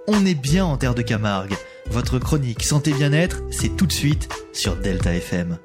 On est bien en terre de Camargue. Votre chronique Santé Bien-être, c'est tout de suite sur Delta FM.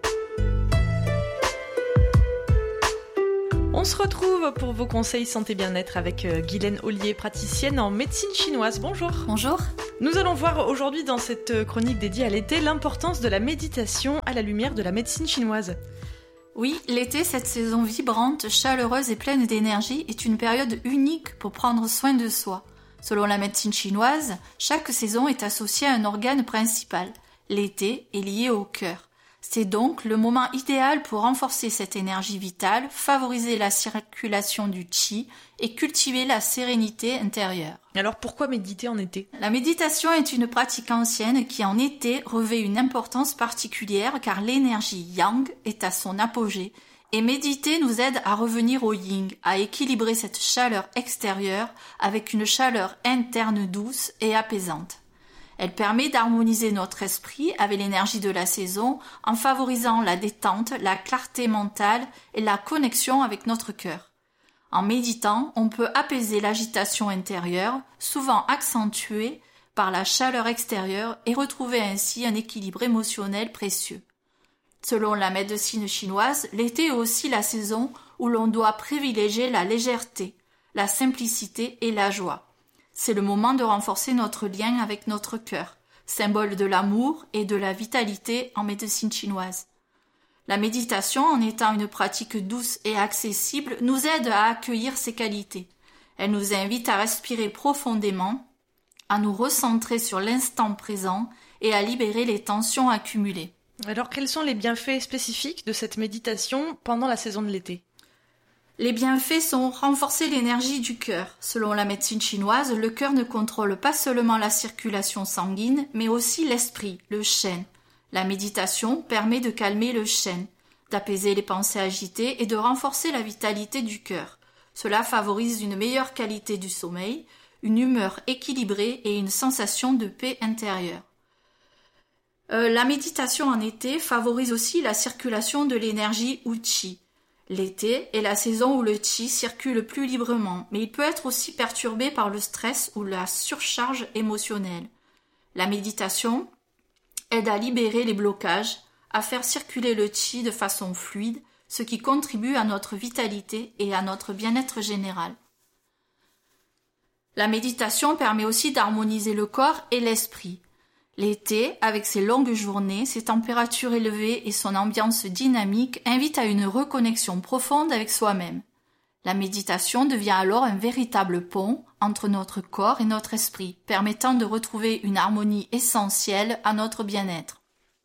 On se retrouve pour vos conseils santé bien-être avec Guylaine Ollier, praticienne en médecine chinoise. Bonjour. Bonjour. Nous allons voir aujourd'hui dans cette chronique dédiée à l'été l'importance de la méditation à la lumière de la médecine chinoise. Oui, l'été, cette saison vibrante, chaleureuse et pleine d'énergie, est une période unique pour prendre soin de soi. Selon la médecine chinoise, chaque saison est associée à un organe principal. L'été est lié au cœur. C'est donc le moment idéal pour renforcer cette énergie vitale, favoriser la circulation du qi et cultiver la sérénité intérieure. Alors pourquoi méditer en été ? La méditation est une pratique ancienne qui en été revêt une importance particulière car l'énergie yang est à son apogée et méditer nous aide à revenir au yin, à équilibrer cette chaleur extérieure avec une chaleur interne douce et apaisante. Elle permet d'harmoniser notre esprit avec l'énergie de la saison en favorisant la détente, la clarté mentale et la connexion avec notre cœur. En méditant, on peut apaiser l'agitation intérieure, souvent accentuée par la chaleur extérieure et retrouver ainsi un équilibre émotionnel précieux. Selon la médecine chinoise, l'été est aussi la saison où l'on doit privilégier la légèreté, la simplicité et la joie. C'est le moment de renforcer notre lien avec notre cœur, symbole de l'amour et de la vitalité en médecine chinoise. La méditation, en étant une pratique douce et accessible, nous aide à accueillir ces qualités. Elle nous invite à respirer profondément, à nous recentrer sur l'instant présent et à libérer les tensions accumulées. Alors quels sont les bienfaits spécifiques de cette méditation pendant la saison de l'été ? Les bienfaits sont renforcer l'énergie du cœur. Selon la médecine chinoise, le cœur ne contrôle pas seulement la circulation sanguine, mais aussi l'esprit, le shen. La méditation permet de calmer le shen, d'apaiser les pensées agitées et de renforcer la vitalité du cœur. Cela favorise une meilleure qualité du sommeil, une humeur équilibrée et une sensation de paix intérieure. La méditation en été favorise aussi la circulation de l'énergie ou qi. L'été est la saison où le qi circule plus librement, mais il peut être aussi perturbé par le stress ou la surcharge émotionnelle. La méditation aide à libérer les blocages, à faire circuler le qi de façon fluide, ce qui contribue à notre vitalité et à notre bien-être général. La méditation permet aussi d'harmoniser le corps et l'esprit. L'été, avec ses longues journées, ses températures élevées et son ambiance dynamique, invite à une reconnexion profonde avec soi-même. La méditation devient alors un véritable pont entre notre corps et notre esprit, permettant de retrouver une harmonie essentielle à notre bien-être.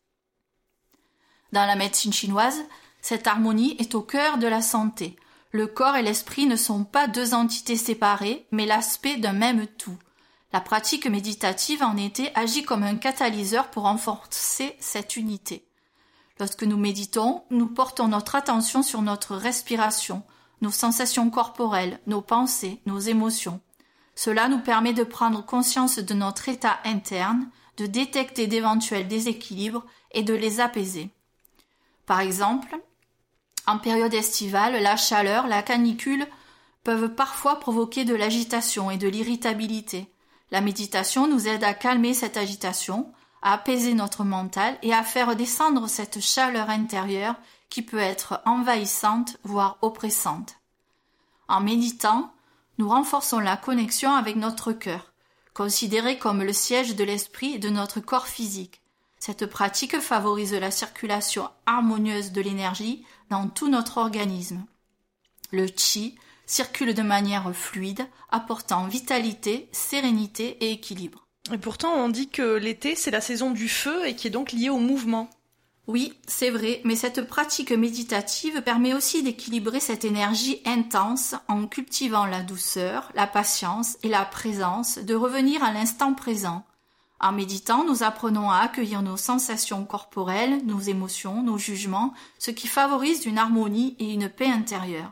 Dans la médecine chinoise, cette harmonie est au cœur de la santé. Le corps et l'esprit ne sont pas deux entités séparées, mais l'aspect d'un même tout. La pratique méditative en été agit comme un catalyseur pour renforcer cette unité. Lorsque nous méditons, nous portons notre attention sur notre respiration, nos sensations corporelles, nos pensées, nos émotions. Cela nous permet de prendre conscience de notre état interne, de détecter d'éventuels déséquilibres et de les apaiser. Par exemple, en période estivale, la chaleur, la canicule peuvent parfois provoquer de l'agitation et de l'irritabilité. La méditation nous aide à calmer cette agitation, à apaiser notre mental et à faire descendre cette chaleur intérieure qui peut être envahissante, voire oppressante. En méditant, nous renforçons la connexion avec notre cœur, considéré comme le siège de l'esprit et de notre corps physique. Cette pratique favorise la circulation harmonieuse de l'énergie dans tout notre organisme. Le qi circule de manière fluide, apportant vitalité, sérénité et équilibre. Et pourtant, on dit que l'été, c'est la saison du feu et qui est donc liée au mouvement. Oui, c'est vrai, mais cette pratique méditative permet aussi d'équilibrer cette énergie intense en cultivant la douceur, la patience et la présence, de revenir à l'instant présent. En méditant, nous apprenons à accueillir nos sensations corporelles, nos émotions, nos jugements, ce qui favorise une harmonie et une paix intérieure.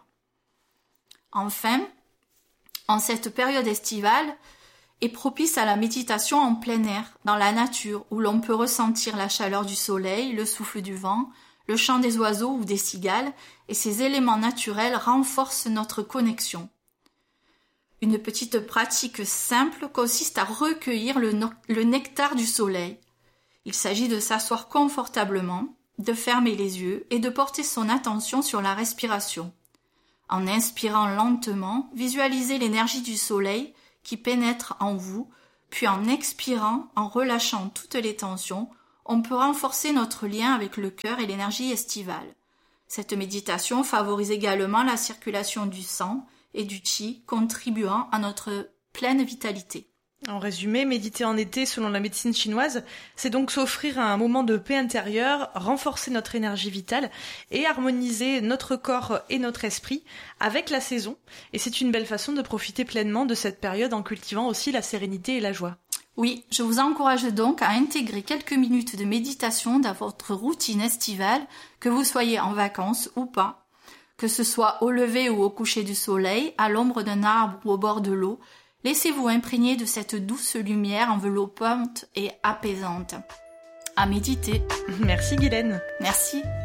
Enfin, en cette période estivale, est propice à la méditation en plein air, dans la nature, où l'on peut ressentir la chaleur du soleil, le souffle du vent, le chant des oiseaux ou des cigales, et ces éléments naturels renforcent notre connexion. Une petite pratique simple consiste à recueillir le nectar du soleil. Il s'agit de s'asseoir confortablement, de fermer les yeux et de porter son attention sur la respiration. En inspirant lentement, visualisez l'énergie du soleil qui pénètre en vous, puis en expirant, en relâchant toutes les tensions, on peut renforcer notre lien avec le cœur et l'énergie estivale. Cette méditation favorise également la circulation du sang et du qi, contribuant à notre pleine vitalité. En résumé, méditer en été, selon la médecine chinoise, c'est donc s'offrir un moment de paix intérieure, renforcer notre énergie vitale et harmoniser notre corps et notre esprit avec la saison. Et c'est une belle façon de profiter pleinement de cette période en cultivant aussi la sérénité et la joie. Oui, je vous encourage donc à intégrer quelques minutes de méditation dans votre routine estivale, que vous soyez en vacances ou pas, que ce soit au lever ou au coucher du soleil, à l'ombre d'un arbre ou au bord de l'eau. Laissez-vous imprégner de cette douce lumière enveloppante et apaisante. À méditer. Merci Guylaine. Merci.